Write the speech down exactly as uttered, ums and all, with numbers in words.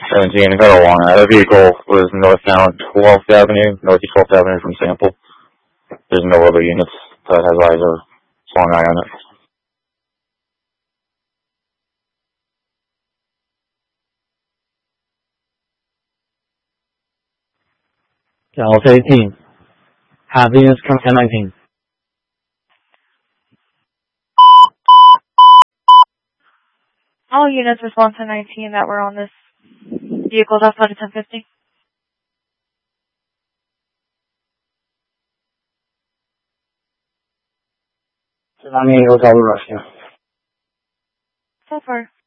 seventeen, got a long eye. The vehicle was northbound twelfth Avenue, northeast twelfth Avenue from Sample. There's no other units that has eyes or long eye on it. Delta eighteen. Have the units come ten nineteen. All units respond to nineteen that were on this vehicle outside of ten fifty. ten ninety-eight Hotel Russia. So far.